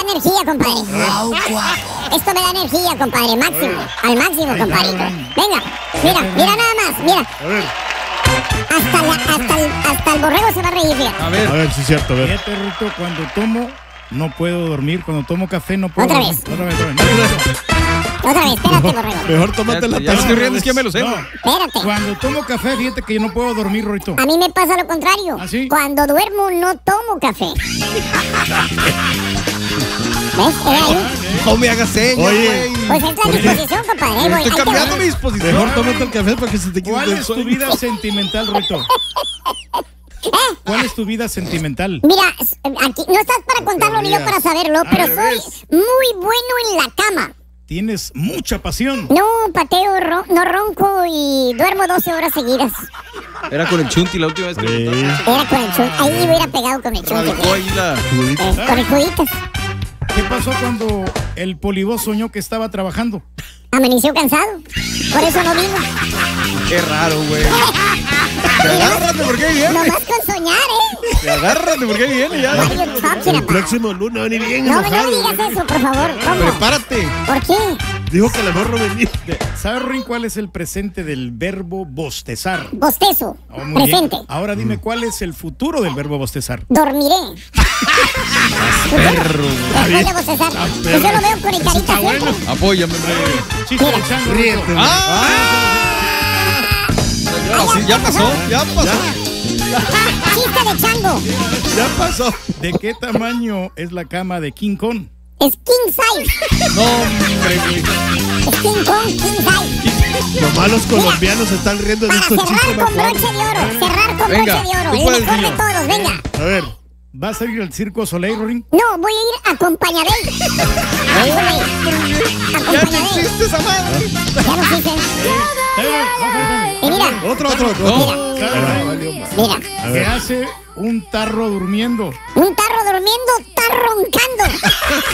da energía, compadre. Wow, guapo. Esto me da energía, compadre. Máximo. Al máximo, compadre. Venga, mira nada más. Mira. A ver. Hasta el borrego se va a reír, fíjate. A ver, sí es cierto, a ver. Fíjate, Rito, cuando tomo, no puedo dormir. Cuando tomo café, no puedo Otra dormir. vez. Otra vez. Otra vez, espérate, borrego. Mejor tómate la Ya me estoy riendo, es que ya me lo sé. No, Espérate. cuando tomo café, fíjate que yo no puedo dormir, Rito. A mí me pasa lo contrario. ¿Ah, sí? Cuando duermo no tomo café. ¿Ves? No me hagas señas, Oye. güey. Pues es la disposición, compadre. Ahí voy, Estoy ahí te cambiando voy. mi disposición. Mejor tómate el café para que se te quite ¿Cuál el es tu sueño. vida sentimental, Rito? ¿Cuál es tu vida sentimental? Mira, aquí no estás para contarlo ni yo para saberlo, pero soy muy bueno en la cama. Tienes mucha pasión. No pateo, no ronco y duermo 12 horas seguidas. Era con el chunti la última vez que me Sí. Era con el chunti. Ahí hubiera pegado con el chunti. radicó ahí la... Con el juditas. ¿Qué pasó cuando el polibos soñó que estaba trabajando? Amaneció cansado. Por eso no vino. Qué raro, güey. Agárrate porque ahí viene. Nomás con soñar, ¿eh? Agárrate porque ahí viene ya. What are you talking El about? próximo lunes van a ir bien No me enojados. digas eso, por favor. ¿Cómo? Prepárate. ¿Por qué? Dijo que la morro venía. ¿Sabes, Rin, cuál es el presente del verbo bostezar? Bostezo. Oh, muy bien. Presente. Ahora dime cuál es el futuro del verbo bostezar. Dormiré. Perro. Después de bostezar. Pues yo lo veo con el carita siempre. Apóyame, hombre. Chiste del chango, Rito. Ríete. Sí, ya pasó, ya pasó. Chiste de chango. Ya pasó. ¿De qué tamaño es la cama de King Kong? Es king size. No, hombre, güey. Es king kong, king size. Nomás los colombianos están riendo de Para estos chistes cerrar con macuarros. broche de oro. Cerrar con Venga, broche de oro. tú El puedes, mejor de niño. todos. Venga. A ver. ¿Vas a ir al Circo Soleil, Rin? No, voy a ir a acompañaré. Ahí voy a ir. Ya no Acompañaré. existe esa madre. Ya lo hice. Y mira, Otro. No. mira. ¿Qué hace un tarro durmiendo? Un tarro durmiendo está roncando.